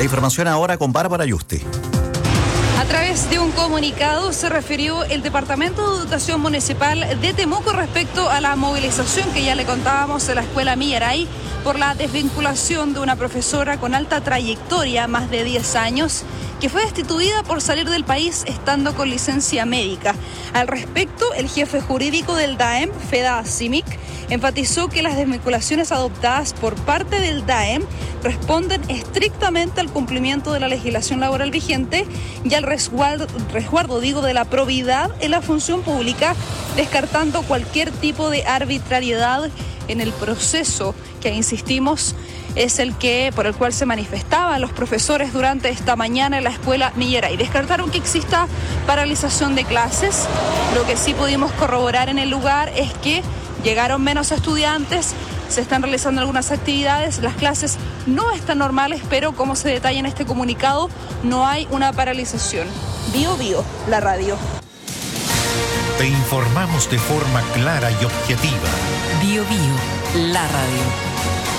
La información ahora con Bárbara Yuste. A través de un comunicado se refirió el Departamento de Educación Municipal de Temuco respecto a la movilización que ya le contábamos en la escuela Millaray por la desvinculación de una profesora con alta trayectoria, más de 10 años, que fue destituida por salir del país estando con licencia médica. Al respecto, el jefe jurídico del DAEM, Feda Simic, enfatizó que las desvinculaciones adoptadas por parte del DAEM responden estrictamente al cumplimiento de la legislación laboral vigente y al resguardo de la probidad en la función pública, descartando cualquier tipo de arbitrariedad en el proceso que, insistimos, es por el cual se manifestaban los profesores durante esta mañana en la escuela Millaray. Descartaron que exista paralización de clases. Lo que sí pudimos corroborar en el lugar es que llegaron menos estudiantes, se están realizando algunas actividades, las clases no están normales, pero como se detalla en este comunicado, no hay una paralización. Bio Bio, la radio. Te informamos de forma clara y objetiva. Bio Bio, la radio.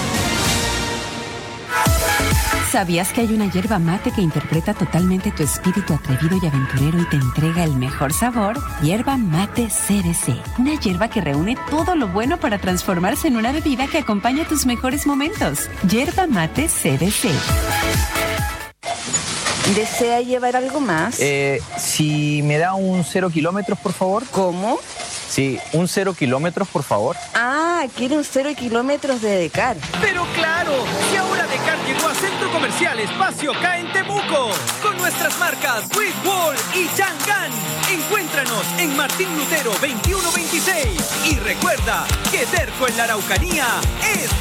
¿Sabías que hay una yerba mate que interpreta totalmente tu espíritu atrevido y aventurero y te entrega el mejor sabor? Yerba mate CBC, una yerba que reúne todo lo bueno para transformarse en una bebida que acompaña tus mejores momentos. Yerba mate CBC. ¿Desea llevar algo más? Si me da un 0 kilómetros, por favor. ¿Cómo? Sí, un 0 kilómetros, por favor. Ah, quiere un 0 kilómetros de Decar. ¡Pero claro! Si ahora Decar llegó a Centro Comercial Espacio K en Temuco, con nuestras marcas Quick Wall y Chang'an. Encuéntranos en Martín Lutero 2126. Y recuerda que Derco en la Araucanía es